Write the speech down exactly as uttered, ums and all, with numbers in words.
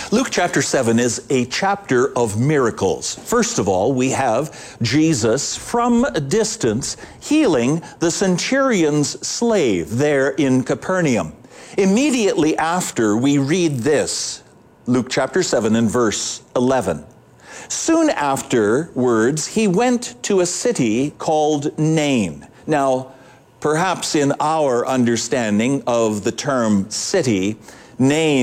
Luke chapter seven is a chapter of miracles. First of all, we have Jesus from a distance healing the centurion's slave there in Capernaum. Immediately after, we read this, Luke chapter seven and verse eleven. Soon afterwards, he went to a city called Nain. Now, perhaps in our understanding of the term city, Nain